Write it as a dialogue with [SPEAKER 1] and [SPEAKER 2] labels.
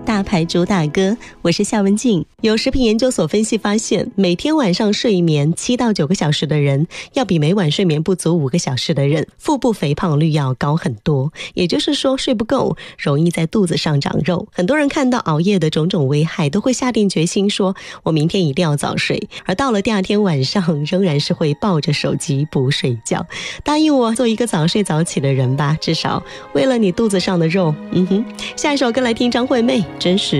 [SPEAKER 1] 大牌主打歌，我是夏文静。有食品研究所分析发现，每天晚上睡眠7到9个小时的人，要比每晚睡眠不足5个小时的人，腹部肥胖率要高很多。也就是说，睡不够容易在肚子上长肉。很多人看到熬夜的种种危害，都会下定决心说，我明天一定要早睡。而到了第二天晚上，仍然是会抱着手机不睡觉。答应我做一个早睡早起的人吧，至少为了你肚子上的肉。下一首歌来听张惠妹，真实。